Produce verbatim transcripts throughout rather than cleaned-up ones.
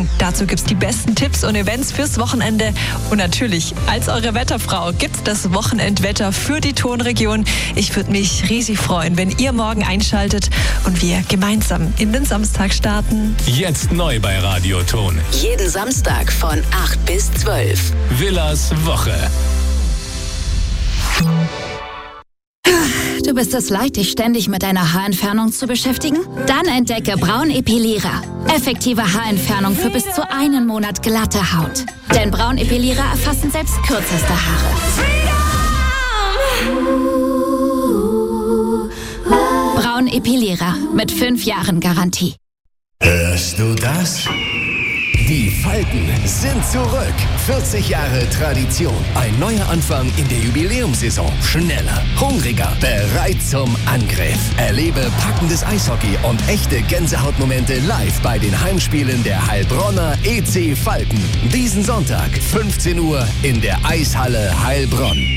Dazu gibt's die besten Tipps und Events fürs Wochenende. Und natürlich, als eure Wetterfrau gibt's das Wochenendwetter für die Tonregion. Ich würde mich riesig freuen, wenn ihr morgen einschaltet und wir gemeinsam in den Samstag starten. Jetzt neu bei Radio Ton. Jeden Samstag von acht bis zwölf. Villas Woche. Du bist es leid, dich ständig mit deiner Haarentfernung zu beschäftigen? Dann entdecke Braunepilierer. Effektive Haarentfernung für bis zu einen Monat glatte Haut. Denn Braunepilierer erfassen selbst kürzeste Haare. Braunepilierer mit fünf Jahren Garantie. Hörst du das? Die Falken sind zurück. vierzig Jahre Tradition. Ein neuer Anfang in der Jubiläumssaison. Schneller, hungriger, bereit zum Angriff. Erlebe packendes Eishockey und echte Gänsehautmomente live bei den Heimspielen der Heilbronner E C Falken. Diesen Sonntag, fünfzehn Uhr in der Eishalle Heilbronn.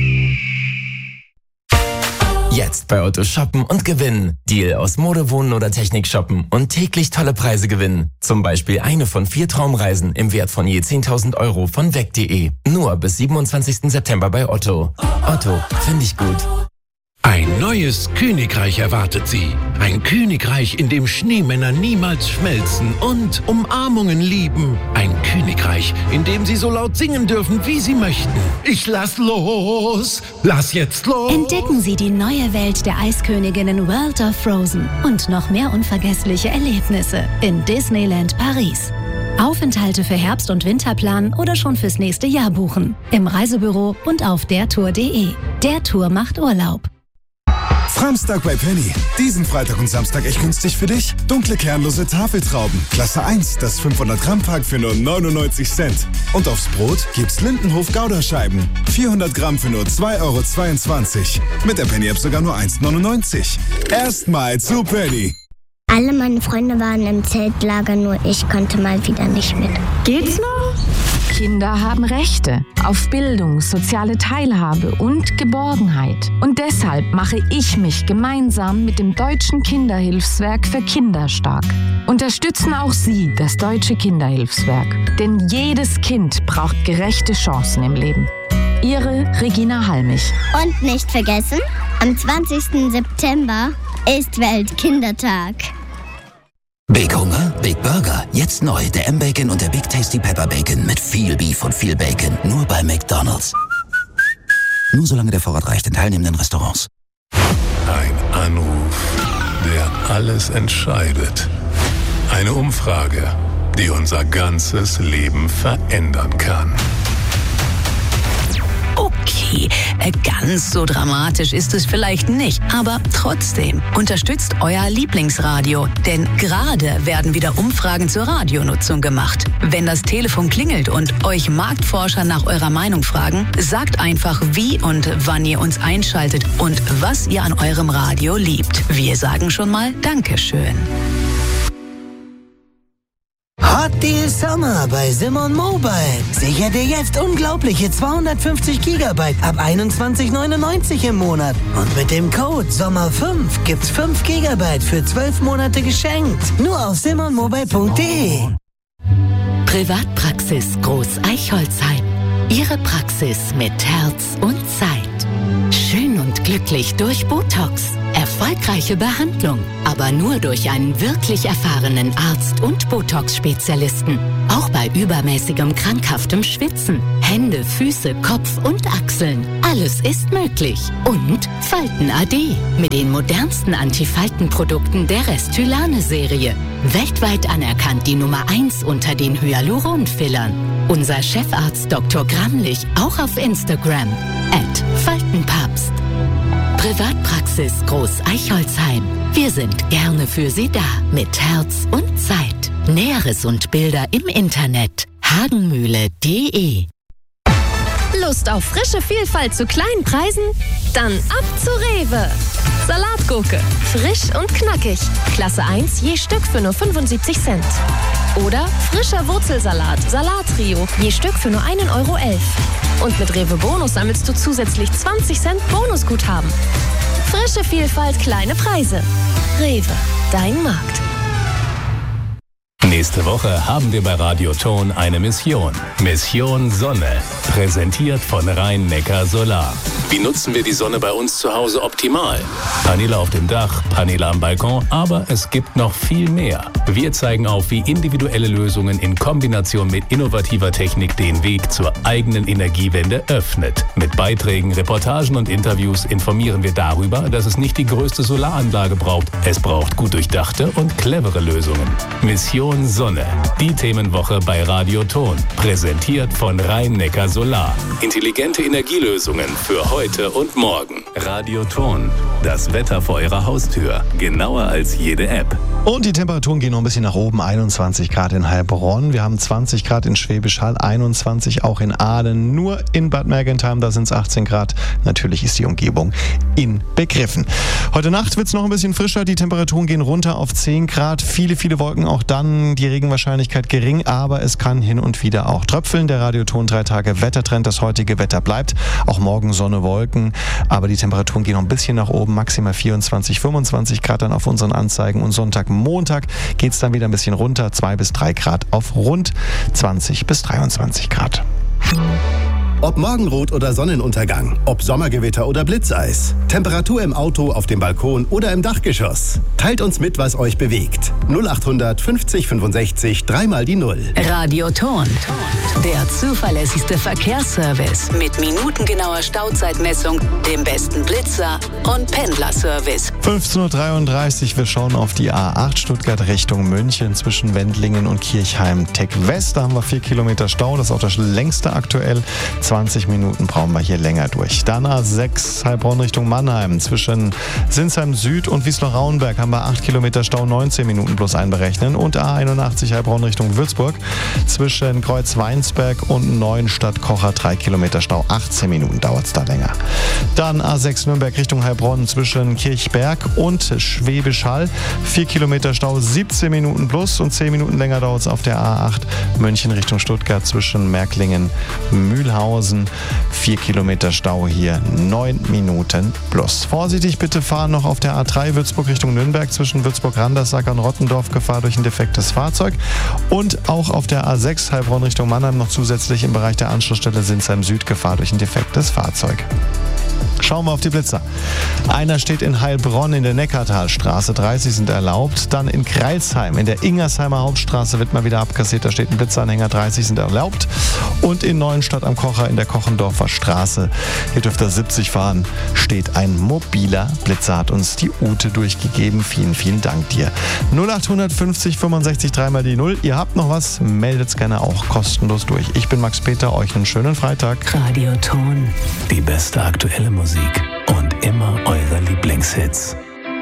Jetzt bei Otto shoppen und gewinnen. Deal aus Mode, Wohnen oder Technik shoppen und täglich tolle Preise gewinnen. Zum Beispiel eine von vier Traumreisen im Wert von je zehntausend Euro von weg punkt de. Nur bis siebenundzwanzigsten September bei Otto. Otto, finde ich gut. Ein neues Königreich erwartet Sie. Ein Königreich, in dem Schneemänner niemals schmelzen und Umarmungen lieben. Ein Königreich, in dem Sie so laut singen dürfen, wie Sie möchten. Ich lass los! Lass jetzt los! Entdecken Sie die neue Welt der Eisköniginnen World of Frozen und noch mehr unvergessliche Erlebnisse in Disneyland Paris. Aufenthalte für Herbst- und Winterplan oder schon fürs nächste Jahr buchen. Im Reisebüro und auf dertour punkt de. Der Tour macht Urlaub. Samstag bei Penny. Diesen Freitag und Samstag echt günstig für dich. Dunkle kernlose Tafeltrauben. Klasse eins, das fünfhundert Gramm Pack für nur neunundneunzig Cent. Und aufs Brot gibt's Lindenhof Gouda-Scheiben. vierhundert Gramm für nur zwei Euro zweiundzwanzig. Mit der Penny-App sogar nur eins neunundneunzig. Erstmal zu Penny. Alle meine Freunde waren im Zeltlager, nur ich konnte mal wieder nicht mit. Geht's noch? Kinder haben Rechte auf Bildung, soziale Teilhabe und Geborgenheit. Und deshalb mache ich mich gemeinsam mit dem Deutschen Kinderhilfswerk für Kinder stark. Unterstützen auch Sie das Deutsche Kinderhilfswerk. Denn jedes Kind braucht gerechte Chancen im Leben. Ihre Regina Halmich. Und nicht vergessen, am zwanzigsten September ist Weltkindertag. Big Hunger, Big Burger. Jetzt neu der M-Bacon und der Big Tasty Pepper Bacon mit viel Beef und viel Bacon. Nur bei McDonald's. Nur solange der Vorrat reicht in teilnehmenden Restaurants. Ein Anruf, der alles entscheidet. Eine Umfrage, die unser ganzes Leben verändern kann. Okay, ganz so dramatisch ist es vielleicht nicht, aber trotzdem unterstützt euer Lieblingsradio, denn gerade werden wieder Umfragen zur Radionutzung gemacht. Wenn das Telefon klingelt und euch Marktforscher nach eurer Meinung fragen, sagt einfach, wie und wann ihr uns einschaltet und was ihr an eurem Radio liebt. Wir sagen schon mal Dankeschön. Hot Deal Summer bei Simon Mobile. Sicher dir jetzt unglaubliche zweihundertfünfzig Gigabyte ab einundzwanzig neunundneunzig im Monat. Und mit dem Code Sommer fünf gibt's fünf Gigabyte für zwölf Monate geschenkt. Nur auf simon mobile punkt de. Privatpraxis Groß Eichholzheim. Ihre Praxis mit Herz und Zeit. Schön und glücklich durch Botox. Erfolgreiche Behandlung, aber nur durch einen wirklich erfahrenen Arzt und Botox-Spezialisten. Auch bei übermäßigem krankhaftem Schwitzen. Hände, Füße, Kopf und Achseln. Alles ist möglich. Und Falten A D mit den modernsten Antifaltenprodukten der Restylane-Serie. Weltweit anerkannt die Nummer eins unter den Hyaluron-Fillern. Unser Chefarzt Doktor Gramlich auch auf Instagram. at Faltenpapst. Privatpraxis Groß Eichholzheim. Wir sind gerne für Sie da. Mit Herz und Zeit. Näheres und Bilder im Internet. hagenmühle punkt de. Lust auf frische Vielfalt zu kleinen Preisen? Dann ab zu Rewe. Salatgurke. Frisch und knackig. Klasse eins je Stück für nur fünfundsiebzig Cent. Oder frischer Wurzelsalat, Salattrio, je Stück für nur ein Euro elf. Und mit Rewe Bonus sammelst du zusätzlich zwanzig Cent Bonusguthaben. Frische Vielfalt, kleine Preise. Rewe, dein Markt. Nächste Woche haben wir bei Radio Ton eine Mission. Mission Sonne. Präsentiert von Rhein-Neckar Solar. Wie nutzen wir die Sonne bei uns zu Hause optimal? Paneele auf dem Dach, Paneele am Balkon, aber es gibt noch viel mehr. Wir zeigen auf, wie individuelle Lösungen in Kombination mit innovativer Technik den Weg zur eigenen Energiewende öffnet. Mit Beiträgen, Reportagen und Interviews informieren wir darüber, dass es nicht die größte Solaranlage braucht. Es braucht gut durchdachte und clevere Lösungen. Mission Sonne. Die Themenwoche bei Radio Ton. Präsentiert von Rhein-Neckar Solar. Intelligente Energielösungen für heute und morgen. Radio Ton. Das Wetter vor Ihrer Haustür. Genauer als jede App. Und die Temperaturen gehen noch ein bisschen nach oben. einundzwanzig Grad in Heilbronn. Wir haben zwanzig Grad in Schwäbisch Hall, einundzwanzig auch in Aalen. Nur in Bad Mergentheim, da sind es achtzehn Grad. Natürlich ist die Umgebung inbegriffen. Heute Nacht wird es noch ein bisschen frischer. Die Temperaturen gehen runter auf zehn Grad. Viele, viele Wolken auch dann. Die Regenwahrscheinlichkeit gering, aber es kann hin und wieder auch tröpfeln. Der Radioton drei Tage Wettertrend. Das heutige Wetter bleibt. Auch morgen Sonne, Wolken. Aber die Temperaturen gehen noch ein bisschen nach oben. Maximal vierundzwanzig, fünfundzwanzig Grad dann auf unseren Anzeigen. Und Sonntag, Montag geht es dann wieder ein bisschen runter. zwei bis drei Grad auf rund zwanzig bis dreiundzwanzig Grad. Ob Morgenrot oder Sonnenuntergang, ob Sommergewitter oder Blitzeis, Temperatur im Auto, auf dem Balkon oder im Dachgeschoss. Teilt uns mit, was euch bewegt. null achthundert fünfzig fünfundsechzig, dreimal die Null. Radio Ton. Der zuverlässigste Verkehrsservice mit minutengenauer Stauzeitmessung, dem besten Blitzer und Pendlerservice. fünfzehn Uhr dreiunddreißig, wir schauen auf die A acht Stuttgart Richtung München zwischen Wendlingen und Kirchheim-Tech West. Da haben wir vier Kilometer Stau, das ist auch das längste aktuell. zwanzig Minuten brauchen wir hier länger durch. Dann A sechs Heilbronn Richtung Mannheim. Zwischen Sinsheim Süd und Wiesloch-Rauenberg haben wir acht Kilometer Stau, neunzehn Minuten plus einberechnen. Und A einundachtzig Heilbronn Richtung Würzburg. Zwischen Kreuz-Weinsberg und Neuenstadt-Kocher drei Kilometer Stau, achtzehn Minuten dauert es da länger. Dann A sechs Nürnberg Richtung Heilbronn zwischen Kirchberg und Schwäbisch Hall. vier Kilometer Stau, siebzehn Minuten plus und zehn Minuten länger dauert es auf der A acht München Richtung Stuttgart zwischen Märklingen, Mühlhausen. vier Kilometer Stau hier, neun Minuten plus. Vorsichtig bitte fahren noch auf der A drei Würzburg Richtung Nürnberg zwischen Würzburg-Randersacker und Rottendorf, Gefahr durch ein defektes Fahrzeug. Und auch auf der A sechs Heilbronn Richtung Mannheim noch zusätzlich im Bereich der Anschlussstelle Sinsheim Süd, Gefahr durch ein defektes Fahrzeug. Schauen wir auf die Blitzer. Einer steht in Heilbronn in der Neckartalstraße, dreißig sind erlaubt. Dann in Kreilsheim in der Ingersheimer Hauptstraße wird mal wieder abkassiert, da steht ein Blitzeranhänger, dreißig sind erlaubt. Und in Neuenstadt am Kocher in der Kochendorfer Straße, hier dürft ihr siebzig fahren, steht ein mobiler Blitzer, hat uns die Ute durchgegeben. Vielen, vielen Dank dir. null achthundert fünfzig fünfundsechzig, dreimal die Null. Ihr habt noch was, meldet's gerne auch kostenlos durch. Ich bin Max Peter, euch einen schönen Freitag. Radio Ton. Die beste aktuelle Musik und immer eure Lieblingshits.